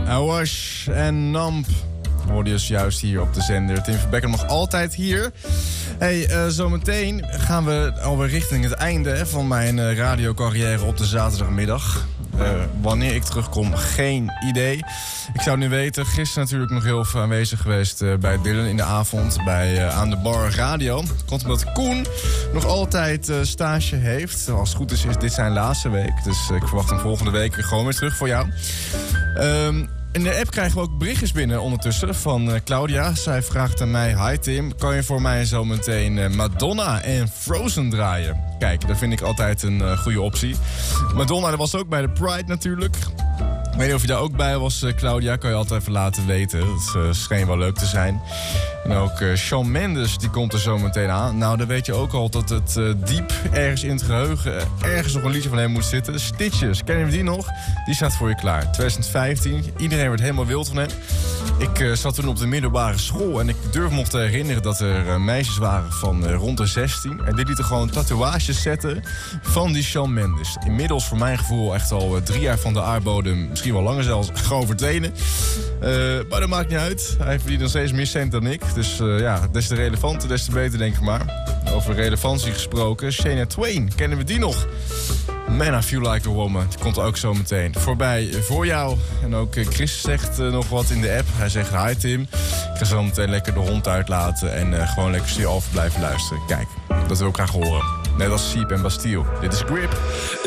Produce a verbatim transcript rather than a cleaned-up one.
Awash en Namp hoorde je juist hier op de zender. Tim Verbekker nog altijd hier. Hey, uh, zometeen gaan we alweer richting het einde hè, van mijn uh, radiocarrière op de zaterdagmiddag. Uh, wanneer ik terugkom, geen idee. Ik zou nu weten, gisteren natuurlijk nog heel veel aanwezig geweest uh, bij Dylan in de avond bij uh, Aan de Bar Radio. Komt omdat Koen nog altijd uh, stage heeft. Als het goed is, is dit zijn laatste week. Dus uh, ik verwacht hem volgende week gewoon weer terug voor jou. Um, In de app krijgen we ook berichtjes binnen ondertussen van uh, Claudia. Zij vraagt aan mij, hi Tim, kan je voor mij zo meteen uh, Madonna en Frozen draaien? Kijk, dat vind ik altijd een uh, goede optie. Madonna, dat was ook bij de Pride natuurlijk. Ik weet niet of je daar ook bij was, uh, Claudia. Kan je altijd even laten weten. Dat uh, scheen wel leuk te zijn. En ook uh, Shawn Mendes, die komt er zo meteen aan. Nou, dan weet je ook al dat het uh, diep ergens in het geheugen... Uh, ergens nog een liedje van hem moet zitten. Stitches, ken je die nog? Die staat voor je klaar. twintig vijftien, iedereen werd helemaal wild van hem. Ik uh, zat toen op de middelbare school... en ik durf me nog te herinneren dat er uh, meisjes waren van uh, rond de zestien... en die lieten gewoon tatoeages zetten van die Shawn Mendes. Inmiddels voor mijn gevoel echt al uh, drie jaar van de aardbodem... misschien wel langer zelfs, gewoon verdwenen. Uh, maar dat maakt niet uit. Hij verdient nog steeds meer cent dan ik. Dus uh, ja, des te relevanter, des te beter, denk ik maar. Over relevantie gesproken, Shania Twain, kennen we die nog? Man, I Feel Like a Woman. Die komt ook zo meteen voorbij voor jou. En ook Chris zegt uh, nog wat in de app. Hij zegt, hi Tim. Ik ga zo meteen lekker de hond uitlaten en uh, gewoon lekker stil af blijven luisteren. Kijk, dat wil ik graag horen. Net als Siep en Bastille. Dit is Grip.